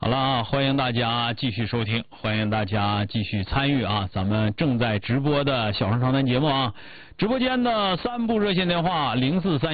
好了啊，欢迎大家继续收听，欢迎大家继续参与啊！咱们正在直播的小声长谈节目啊，直播间的3部热线电话0431